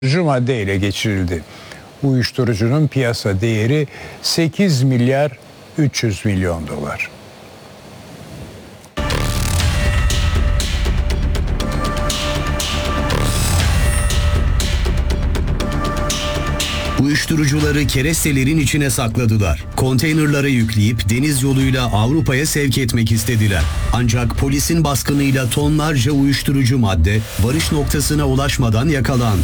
madde ele geçirildi. Uyuşturucunun piyasa değeri 8 milyar 300 milyon dolar. Uyuşturucuları kerestelerin içine sakladılar. Konteynerlara yükleyip deniz yoluyla Avrupa'ya sevk etmek istediler. Ancak polisin baskınıyla tonlarca uyuşturucu madde varış noktasına ulaşmadan yakalandı.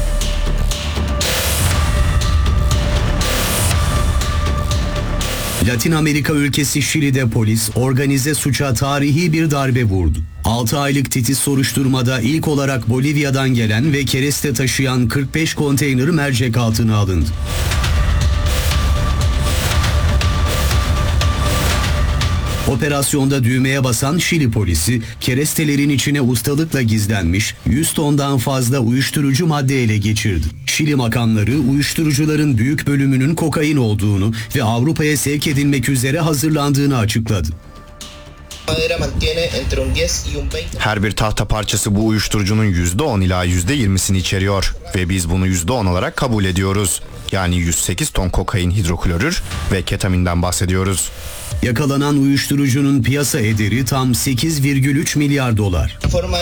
Latin Amerika ülkesi Şili'de polis organize suça tarihi bir darbe vurdu. 6 aylık titiz soruşturmada ilk olarak Bolivya'dan gelen ve kereste taşıyan 45 konteyner mercek altına alındı. Operasyonda düğmeye basan Şili polisi, kerestelerin içine ustalıkla gizlenmiş 100 tondan fazla uyuşturucu madde ele geçirdi. Şili makamları uyuşturucuların büyük bölümünün kokain olduğunu ve Avrupa'ya sevk edilmek üzere hazırlandığını açıkladı. Her bir tahta parçası bu uyuşturucunun %10 ila %20'sini içeriyor ve biz bunu %10 olarak kabul ediyoruz. Yani 108 ton kokain, hidroklorür ve ketaminden bahsediyoruz. Yakalanan uyuşturucunun piyasa ederi tam 8,3 milyar dolar.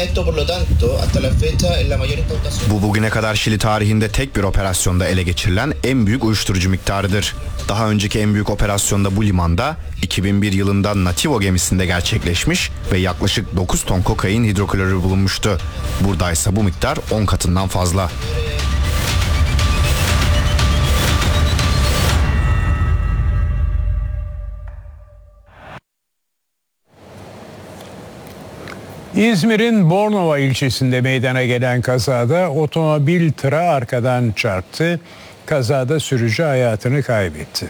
Bu bugüne kadar Şili tarihinde tek bir operasyonda ele geçirilen en büyük uyuşturucu miktarıdır. Daha önceki en büyük operasyonda bu limanda 2001 yılında Nativo gemisinde gerçekleşmiş ve yaklaşık 9 ton kokain, hidroklorür bulunmuştu. Buradaysa bu miktar 10 katından fazla. İzmir'in Bornova ilçesinde meydana gelen kazada otomobil tıra arkadan çarptı. Kazada sürücü hayatını kaybetti.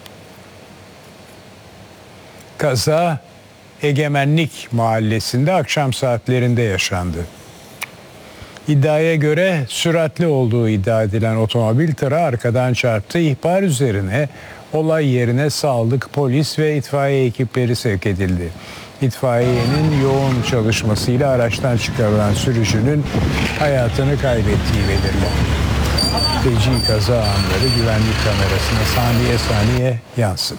Kaza Egemenlik Mahallesi'nde akşam saatlerinde yaşandı. İddiaya göre süratli olduğu iddia edilen otomobil tıra arkadan çarptı. İhbar üzerine olay yerine sağlık, polis ve itfaiye ekipleri sevk edildi. İtfaiyenin yoğun çalışmasıyla araçtan çıkarılan sürücünün hayatını kaybettiği belirlendi. Feci kaza anları güvenlik kamerasına saniye saniye yansıdı.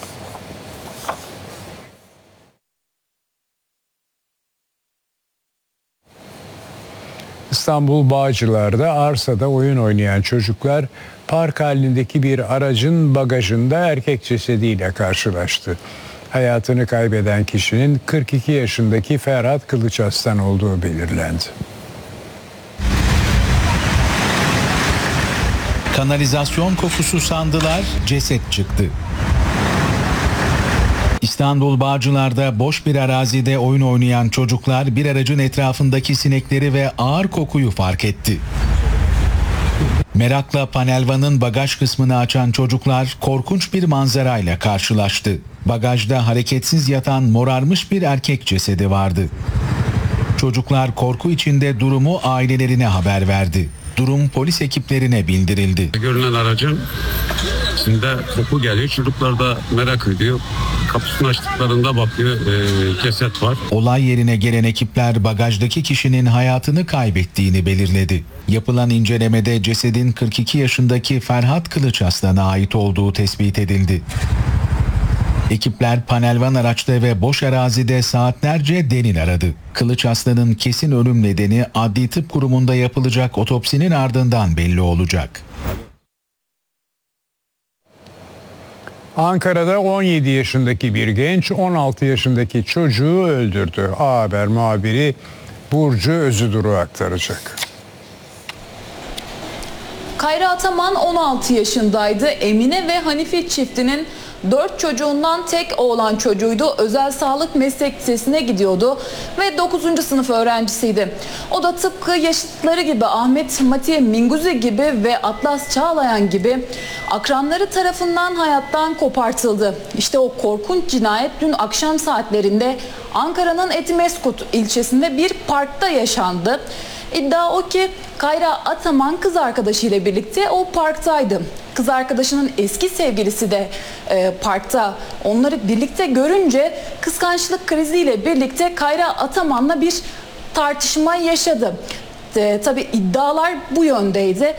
İstanbul Bağcılar'da arsada oyun oynayan çocuklar park halindeki bir aracın bagajında erkek cesediyle karşılaştı. Hayatını kaybeden kişinin 42 yaşındaki Ferhat Kılıçaslan olduğu belirlendi. Kanalizasyon kokusu sandılar, ceset çıktı. İstanbul Bağcılar'da boş bir arazide oyun oynayan çocuklar bir aracın etrafındaki sinekleri ve ağır kokuyu fark etti. Merakla panelvanın bagaj kısmını açan çocuklar korkunç bir manzarayla karşılaştı. Bagajda hareketsiz yatan morarmış bir erkek cesedi vardı. Çocuklar korku içinde durumu ailelerine haber verdi. Durum polis ekiplerine bildirildi. Görünen aracın içinde koku geliyor. Çocuklar da merak ediyor. Kapısını açtıklarında bakıyor ceset var. Olay yerine gelen ekipler bagajdaki kişinin hayatını kaybettiğini belirledi. Yapılan incelemede cesedin 42 yaşındaki Ferhat Kılıçaslan'a ait olduğu tespit edildi. Ekipler panelvan araçta ve boş arazide saatlerce delil aradı. Kılıçaslan'ın kesin ölüm nedeni Adli Tıp Kurumu'nda yapılacak otopsinin ardından belli olacak. Ankara'da 17 yaşındaki bir genç 16 yaşındaki çocuğu öldürdü. A Haber muhabiri Burcu Özüdur'u aktaracak. Kayra Ataman 16 yaşındaydı. Emine ve Hanife çiftinin 4 çocuğundan tek oğlan çocuğuydu. Özel sağlık meslek lisesine gidiyordu ve 9. sınıf öğrencisiydi. O da tıpkı yaşıtları gibi Ahmet Matiye Minguzi gibi ve Atlas Çağlayan gibi akranları tarafından hayattan kopartıldı. İşte o korkunç cinayet dün akşam saatlerinde Ankara'nın Etimeskut ilçesinde bir parkta yaşandı. İddia o ki Kayra Ataman kız arkadaşıyla birlikte o parktaydı. Kız arkadaşının eski sevgilisi de parkta onları birlikte görünce kıskançlık kriziyle birlikte Kayra Ataman'la bir tartışma yaşadı. Tabii iddialar bu yöndeydi.